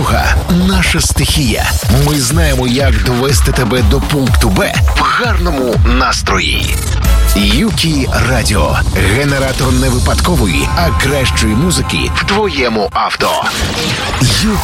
дорога – наша стихія. Ми знаємо, як довести тебе до пункту Б в гарному настрої. Юкі Радіо. Генератор не випадкової, а кращої музики в твоєму авто.